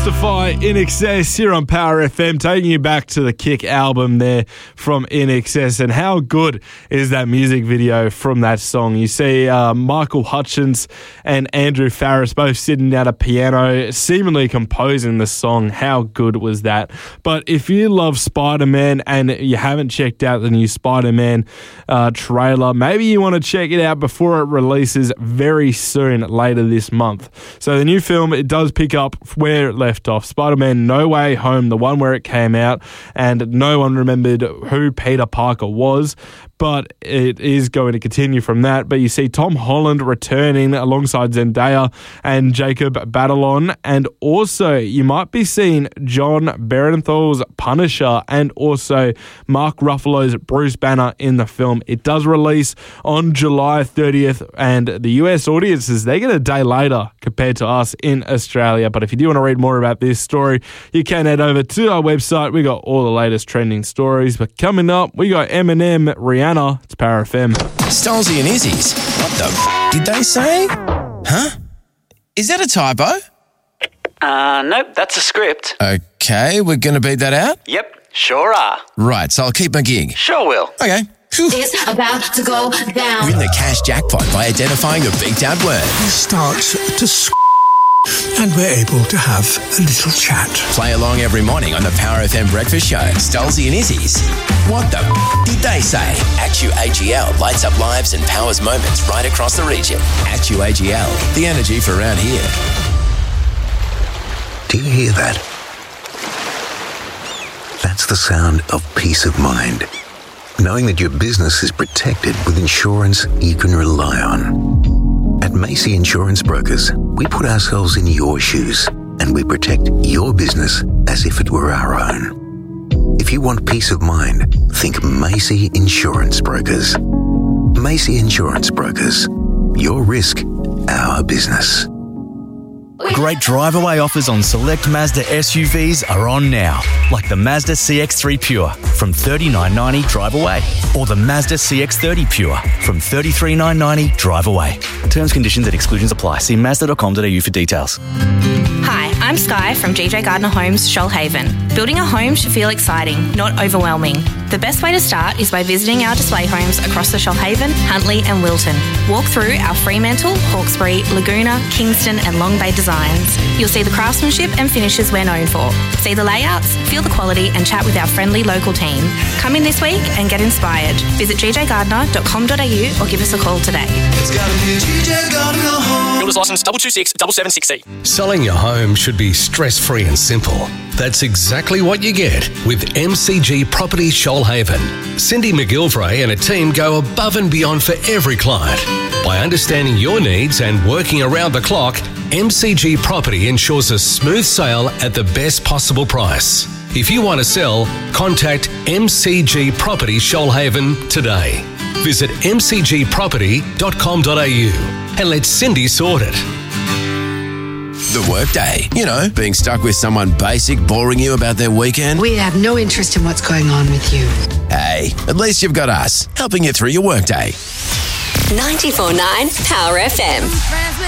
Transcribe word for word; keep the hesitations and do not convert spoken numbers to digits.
Justify In Excess here on Power F M, taking you back to the Kick album there from In Excess. And how good is that music video from that song? You see uh, Michael Hutchence and Andrew Farris both sitting at a piano, seemingly composing the song. How good was that? But if you love Spider-Man and you haven't checked out the new Spider-Man uh, trailer, maybe you want to check it out before it releases very soon later this month. So the new film, it does pick up where it left off. Spider-Man No Way Home, the one where it came out, and no one remembered who Peter Parker was, but it is going to continue from that. But you see Tom Holland returning alongside Zendaya and Jacob Batalon, and also you might be seeing John Berenthal's Punisher and also Mark Ruffalo's Bruce Banner in the film. It does release on July thirtieth, and the U S audiences, they get a day later compared to us in Australia. But if you do want to read more about this story, you can head over to our website. We got all the latest trending stories. But coming up, we got Eminem, Rihanna. It's Power F M. Stolzy and Izzy's. What the f*** did they say? Huh? Is that a typo? Uh, nope, that's a script. Okay, we're going to beat that out? Yep, sure are. Right, so I'll keep my gig. Sure will. Okay. Whew. It's about to go down. Win the cash jackpot by identifying a beat out word. He starts to s***, and we're able to have a little chat. Play along every morning on the Power F M Breakfast Show. Stolzy and Izzy's. What the f*** did they say? Actu A G L lights up lives and powers moments right across the region. Actu A G L, the energy for around here. Do you hear that? That's the sound of peace of mind. Knowing that your business is protected with insurance you can rely on. At Macy Insurance Brokers, we put ourselves in your shoes and we protect your business as if it were our own. If you want peace of mind, think Macy Insurance Brokers. Macy Insurance Brokers. Your risk, our business. Great drive-away offers on select Mazda S U Vs are on now, like the Mazda C X three Pure from thirty-nine ninety drive away, or the Mazda C X thirty Pure from thirty-three nine ninety drive away. Terms, conditions and exclusions apply. See mazda dot com dot a u for details. Hi, I'm Sky from G J Gardner Homes, Shoalhaven. Building a home should feel exciting, not overwhelming. The best way to start is by visiting our display homes across the Shoalhaven, Huntley and Wilton. Walk through our Fremantle, Hawkesbury, Laguna, Kingston and Long Bay designs. You'll see the craftsmanship and finishes we're known for. See the layouts, feel the quality and chat with our friendly local team. Come in this week and get inspired. Visit g j gardner dot com dot a u or give us a call today. It's gotta be G J Gardner Home. Builder's license double two six double seven six C. Selling your home should be stress-free and simple. That's exactly what you get with M C G Property Shoalhaven. Cindy McGilvray and a team go above and beyond for every client. By understanding your needs and working around the clock, M C G Property ensures a smooth sale at the best possible price. If you want to sell, contact M C G Property Shoalhaven today. Visit m c g property dot com dot a u and let Cindy sort it. The workday. You know, being stuck with someone basic boring you about their weekend. We have no interest in what's going on with you. Hey, at least you've got us, helping you through your workday. ninety-four point nine Power F M.